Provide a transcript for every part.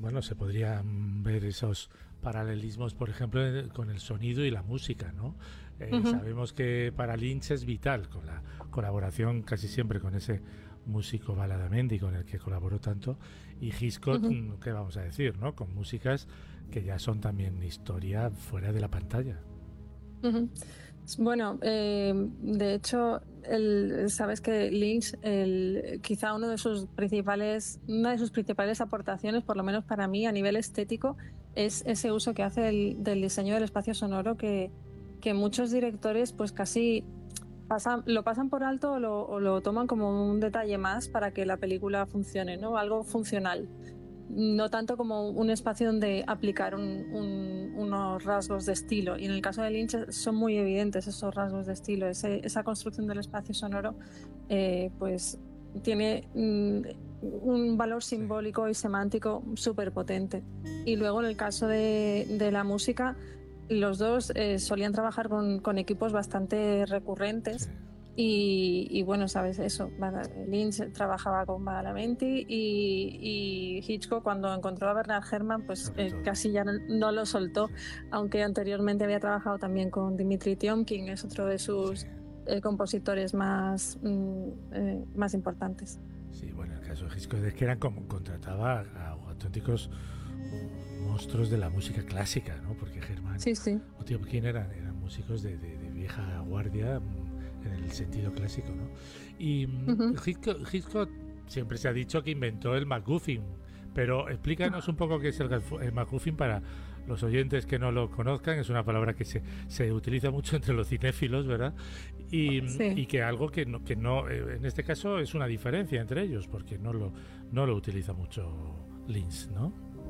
bueno, se podrían ver esos paralelismos, por ejemplo, con el sonido y la música, ¿no? Sabemos que para Lynch es vital, con la colaboración casi siempre con ese músico Badalamenti con el que colaboró tanto, y Hitchcock, ¿qué vamos a decir, no? Con músicas que ya son también historia fuera de la pantalla. Bueno, de hecho, sabes que Lynch, quizá una de sus principales aportaciones, por lo menos para mí, a nivel estético, es ese uso que hace del diseño del espacio sonoro que muchos directores pues casi lo pasan por alto o lo toman como un detalle más para que la película funcione, ¿no? Algo funcional. No tanto como un espacio donde aplicar unos rasgos de estilo. Y en el caso de Lynch son muy evidentes esos rasgos de estilo. Esa construcción del espacio sonoro pues tiene un valor simbólico y semántico súper potente. Y luego en el caso de la música, los dos solían trabajar con equipos bastante recurrentes. Sí. Y bueno, sabes eso, Lynch trabajaba con Badalamenti y Hitchcock, cuando encontró a Bernard Herrmann, pues casi ya no lo soltó, aunque anteriormente había trabajado también con Dimitri Tiomkin, es otro de sus compositores más importantes. Sí, bueno, el caso de Hitchcock es que eran como contrataba a auténticos monstruos de la música clásica, ¿no? Porque Herrmann o Tiomkin eran músicos de vieja guardia, en el sentido clásico, ¿no? Y Hitchcock siempre se ha dicho que inventó el MacGuffin, pero explícanos un poco qué es el MacGuffin para los oyentes que no lo conozcan. Es una palabra que se utiliza mucho entre los cinéfilos, ¿verdad? Y que algo que no en este caso es una diferencia entre ellos, porque no lo utiliza mucho Lynch, ¿no?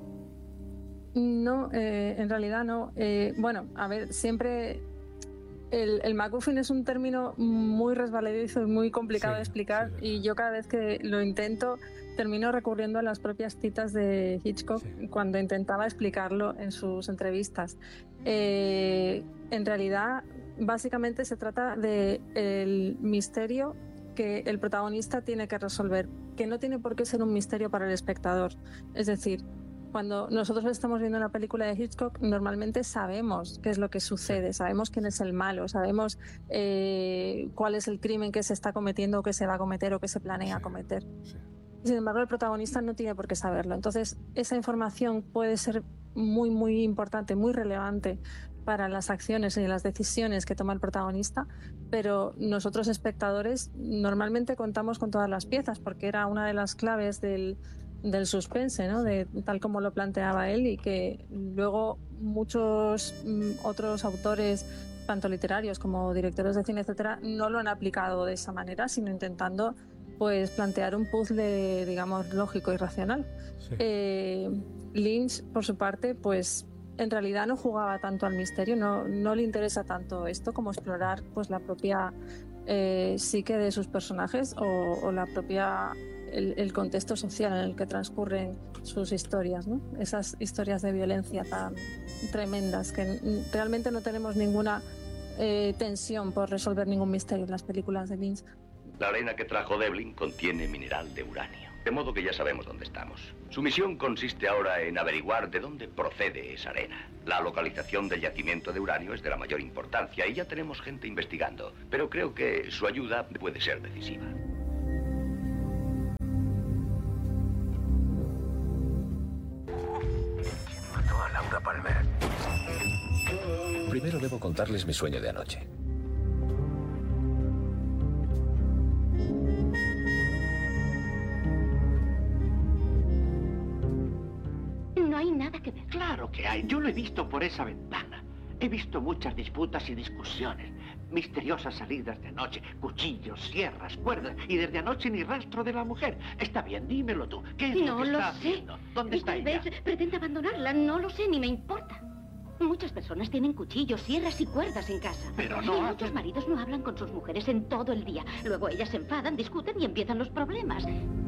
No, en realidad no. Bueno, a ver, siempre el MacGuffin es un término muy resbaladizo y muy complicado de explicar, y yo cada vez que lo intento termino recurriendo a las propias citas de Hitchcock cuando intentaba explicarlo en sus entrevistas. En realidad, básicamente se trata del misterio que el protagonista tiene que resolver, que no tiene por qué ser un misterio para el espectador. Es decir, cuando nosotros estamos viendo una película de Hitchcock, normalmente sabemos qué es lo que sucede, sabemos quién es el malo, sabemos cuál es el crimen que se está cometiendo o que se va a cometer o que se planea cometer. Sin embargo, el protagonista no tiene por qué saberlo. Entonces, esa información puede ser muy, muy importante, muy relevante para las acciones y las decisiones que toma el protagonista, pero nosotros, espectadores, normalmente contamos con todas las piezas, porque era una de las claves del suspense, ¿no? Tal como lo planteaba él, y que luego muchos otros autores, tanto literarios como directores de cine, etcétera, no lo han aplicado de esa manera, sino intentando pues plantear un puzzle, digamos, lógico y racional. Lynch, por su parte, pues en realidad no jugaba tanto al misterio, no le interesa tanto esto como explorar pues la propia psique de sus personajes o la propia el contexto social en el que transcurren sus historias, ¿no? Esas historias de violencia tan tremendas que realmente no tenemos ninguna tensión por resolver ningún misterio en las películas de Lynch. La arena que trajo Devlin contiene mineral de uranio, de modo que ya sabemos dónde estamos. Su misión consiste ahora en averiguar de dónde procede esa arena. La localización del yacimiento de uranio es de la mayor importancia y ya tenemos gente investigando, pero creo que su ayuda puede ser decisiva. ¿Quién mató a Laura Palmer? Primero debo contarles mi sueño de anoche. No hay nada que ver. Claro que hay. Yo lo he visto por esa ventana. He visto muchas disputas y discusiones. Misteriosas salidas de noche. Cuchillos, sierras, cuerdas. Y desde anoche ni rastro de la mujer. Está bien, dímelo tú. ¿Qué es lo que está haciendo? ¿Dónde está ella? Tal vez pretende abandonarla. No lo sé, ni me importa. Muchas personas tienen cuchillos, sierras y cuerdas en casa. Pero no. Y muchos maridos no hablan con sus mujeres en todo el día. Luego ellas se enfadan, discuten y empiezan los problemas.